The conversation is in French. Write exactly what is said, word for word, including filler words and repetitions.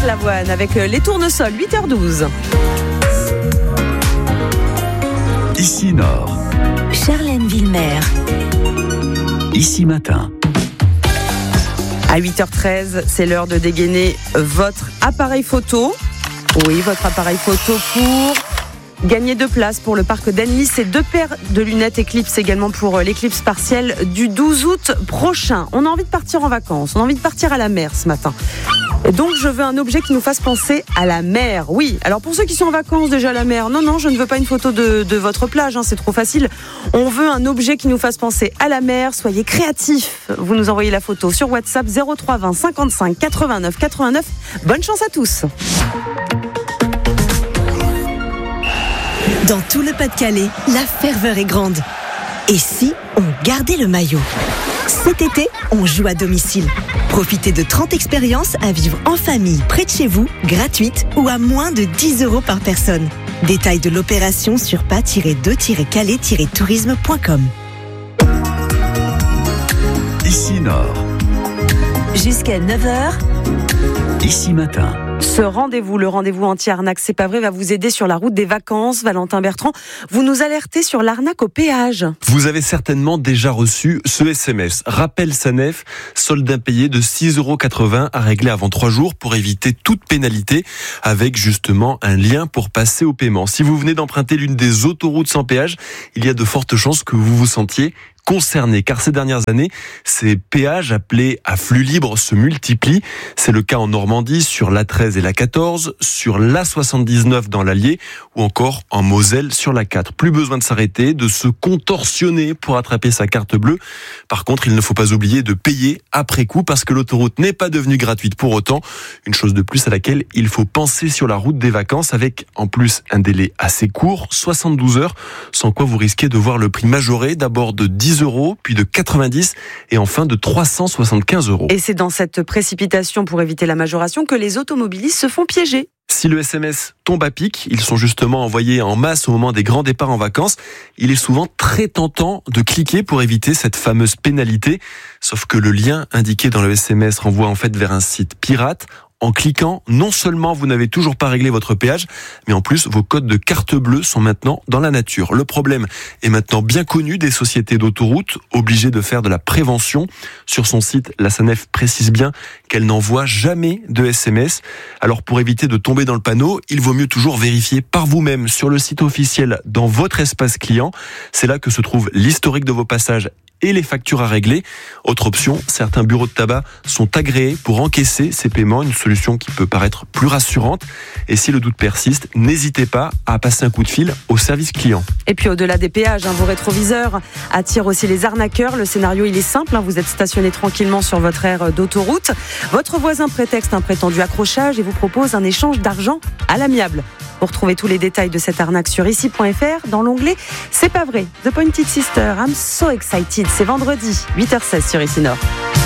Lavoine avec les tournesols, huit heures douze. Ici Nord. Charlène Villemer. Ici Matin. À huit heures treize, c'est l'heure de dégainer votre appareil photo. Oui, votre appareil photo pour gagner deux places pour le parc d'Annecy et deux paires de lunettes Eclipse également pour l'éclipse partielle du douze août prochain. On a envie de partir en vacances, on a envie de partir à la mer ce matin. Et donc je veux un objet qui nous fasse penser à la mer. Oui, alors pour ceux qui sont en vacances déjà à la mer, non, non, je ne veux pas une photo de, de votre plage, hein, c'est trop facile. On veut un objet qui nous fasse penser à la mer. Soyez créatifs. Vous nous envoyez la photo sur WhatsApp zéro trois vingt cinquante-cinq quatre-vingt-neuf quatre-vingt-neuf. Bonne chance à tous. Dans tout le Pas-de-Calais, la ferveur est grande. Et si on gardait le maillot ? Cet été, on joue à domicile. Profitez de trente expériences à vivre en famille, près de chez vous, gratuites ou à moins de dix euros par personne. Détails de l'opération sur pas tiret deux tiret calais tiret tourisme point com. Ici Nord. Jusqu'à neuf heures. Ici Matin. Ce rendez-vous, le rendez-vous anti-arnaque, c'est pas vrai, va vous aider sur la route des vacances. Valentin Bertrand, vous nous alertez sur l'arnaque au péage. Vous avez certainement déjà reçu ce S M S. Rappel SANEF, solde impayé de six euros quatre-vingts à régler avant trois jours pour éviter toute pénalité, avec justement un lien pour passer au paiement. Si vous venez d'emprunter l'une des autoroutes sans péage, il y a de fortes chances que vous vous sentiez concernés, car ces dernières années, ces péages appelés à flux libre se multiplient. C'est le cas en Normandie sur l'A treize et l'A quatorze, sur l'A soixante-dix-neuf dans l'Allier ou encore en Moselle sur l'A quatre. Plus besoin de s'arrêter, de se contorsionner pour attraper sa carte bleue. Par contre, il ne faut pas oublier de payer après coup parce que l'autoroute n'est pas devenue gratuite pour autant. Une chose de plus à laquelle il faut penser sur la route des vacances avec en plus un délai assez court, soixante-douze heures, sans quoi vous risquez de voir le prix majoré d'abord de dix euros, puis de quatre-vingt-dix et enfin de trois cent soixante-quinze euros. Et c'est dans cette précipitation pour éviter la majoration que les automobilistes se font piéger. Si le S M S tombe à pic, ils sont justement envoyés en masse au moment des grands départs en vacances. Il est souvent très tentant de cliquer pour éviter cette fameuse pénalité. Sauf que le lien indiqué dans le S M S renvoie en fait vers un site pirate. En cliquant, non seulement vous n'avez toujours pas réglé votre péage, mais en plus vos codes de carte bleue sont maintenant dans la nature. Le problème est maintenant bien connu des sociétés d'autoroutes, obligées de faire de la prévention. Sur son site, la SANEF précise bien qu'elle n'envoie jamais de S M S. Alors pour éviter de tomber dans le panneau, il vaut mieux toujours vérifier par vous-même sur le site officiel dans votre espace client. C'est là que se trouve l'historique de vos passages et les factures à régler. Autre option, certains bureaux de tabac sont agréés pour encaisser ces paiements, une solution qui peut paraître plus rassurante. Et si le doute persiste, n'hésitez pas à passer un coup de fil au service client. Et puis au-delà des péages, hein, vos rétroviseurs attirent aussi les arnaqueurs. Le scénario, il est simple, hein, vous êtes stationné tranquillement sur votre aire d'autoroute. Votre voisin prétexte un prétendu accrochage et vous propose un échange d'argent à l'amiable. Vous retrouvez tous les détails de cette arnaque sur ici point f r dans l'onglet C'est pas vrai. The Pointed Sister, I'm so excited. C'est vendredi, huit heures seize sur Ici Nord.